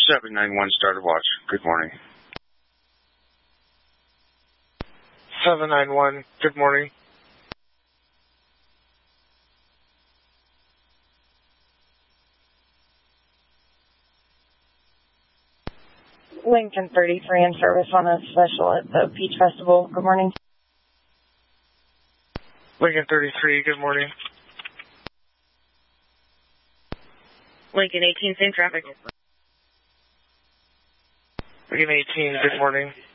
791 started watch. Good morning. 791, good morning. Lincoln 33 in service on a special at the Peach Festival. Good morning. Lincoln 33, good morning. Lincoln 18, same traffic. Lincoln 18, good morning.